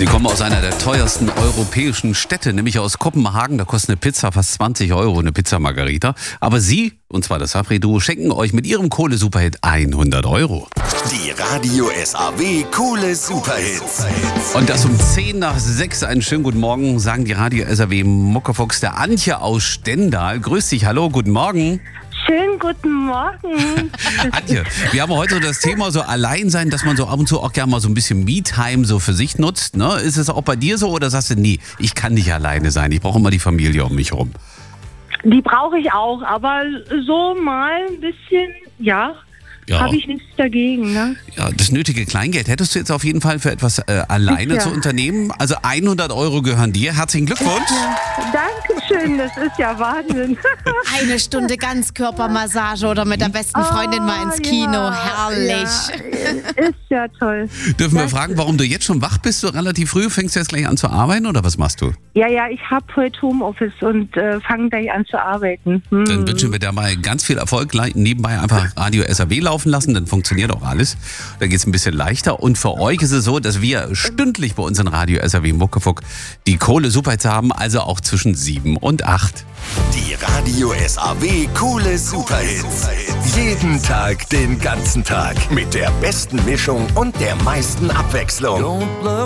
Sie kommen aus einer der teuersten europäischen Städte, nämlich aus Kopenhagen. Da kostet eine Pizza fast 20 Euro, eine Pizza Margarita. Aber Sie, und zwar das Safri-Duo, schenken euch mit ihrem Kohle-Superhit 100 Euro. Die Radio SAW Kohle Superhits. Und das um 5:10. Einen schönen guten Morgen, sagen die Radio SAW Muckefuchs der Antje aus Stendal. Grüß dich, hallo, guten Morgen. Schönen guten Morgen. Antje, wir haben heute so das Thema so Alleinsein, dass man so ab und zu auch gerne mal so ein bisschen Me-Time so für sich nutzt. Ne? Ist es auch bei dir so oder sagst du, nee, ich kann nicht alleine sein, ich brauche immer die Familie um mich herum? Die brauche ich auch, aber so mal ein bisschen, ja. Habe ich nichts dagegen. Ne? Ja, das nötige Kleingeld hättest du jetzt auf jeden Fall für etwas alleine zu unternehmen. Also 100 Euro gehören dir. Herzlichen Glückwunsch. Ja, Dankeschön, das ist ja Wahnsinn. Eine Stunde Ganzkörpermassage oder mit der besten Freundin mal ins Kino. Ja, Herrlich. ja, ist ja toll. Dürfen wir fragen, warum du jetzt schon wach bist, so relativ früh? Fängst du jetzt gleich an zu arbeiten oder was machst du? Ja, ich habe heute Homeoffice und fange gleich an zu arbeiten. Dann wünschen wir dir mal ganz viel Erfolg. Nebenbei einfach Radio SAW laufen lassen, dann funktioniert auch alles. Da geht es ein bisschen leichter. Und für euch ist es so, dass wir stündlich bei uns in Radio SAW Muckefuck die Kohle-Superhits haben, also auch zwischen 7 und 8. Die Radio SAW Kohle Superhits. Jeden Tag, den ganzen Tag. Mit der besten Mischung und der meisten Abwechslung.